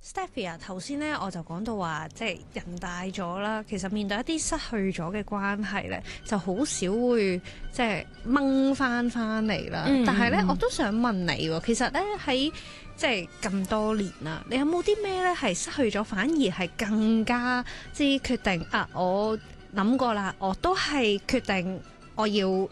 Stephy 啊，頭先咧我就講到話，即係人大咗啦，其實面對一啲失去咗嘅關係咧，就好少會即係掹翻嚟啦。但係咧，我都想問你喎，其實咧喺即係咁多年啦，你有冇啲咩咧係失去咗，反而係更加之決定啊？我諗過啦，我都係決定我要